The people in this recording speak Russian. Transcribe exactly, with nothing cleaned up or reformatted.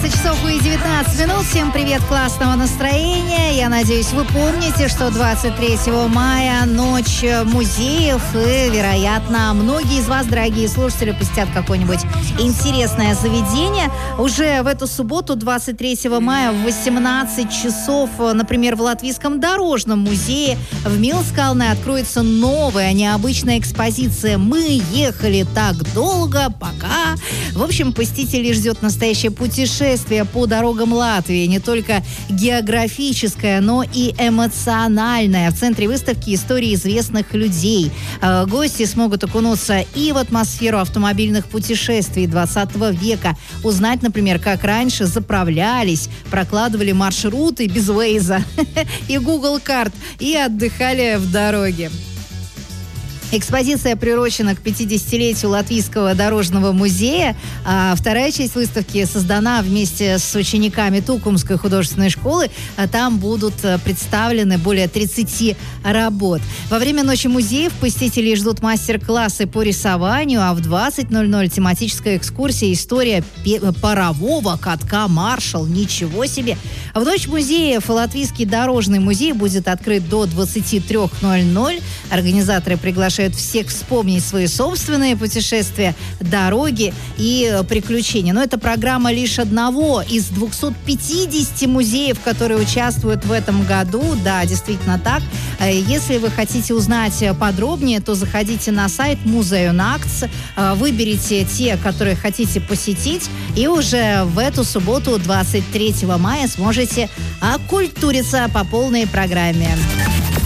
двенадцать часов и девятнадцать минут. Всем привет, классного настроения. Я надеюсь, вы помните, что двадцать третьего мая ночь музеев. И, вероятно, многие из вас, дорогие слушатели, посетят какое-нибудь интересное заведение. Уже в эту субботу, двадцать третьего мая, в восемнадцать часов, например, в Латвийском дорожном музее в Милскалне откроется новая необычная экспозиция «Мы ехали так долго, пока...» В общем, посетителей ждет настоящее путешествие по дорогам Латвии. Не только географическое, но и эмоциональное. В центре выставки истории известных людей. Гости смогут окунуться и в атмосферу автомобильных путешествий двадцатого века. Узнать, например, как раньше заправлялись, прокладывали маршруты без Waze и Google карт и отдыхали в дороге. Экспозиция приурочена к пятидесятилетию Латвийского дорожного музея. А вторая часть выставки создана вместе с учениками Тукумской художественной школы. А там будут представлены более тридцати работ. Во время Ночи музеев посетителей ждут мастер-классы по рисованию, а в двадцать ноль ноль тематическая экскурсия «История парового катка Маршал». Ничего себе! В Ночь музеев Латвийский дорожный музей будет открыт до двадцати трёх ноль-ноль. Организаторы приглашают всех вспомнить свои собственные путешествия, дороги и приключения. Но это программа лишь одного из двухсот пятидесяти музеев, которые участвуют в этом году. Да, действительно так. Если вы хотите узнать подробнее, то заходите на сайт Музеюнакц, выберите те, которые хотите посетить, и уже в эту субботу, двадцать третьего мая, сможете окультуриться по полной программе.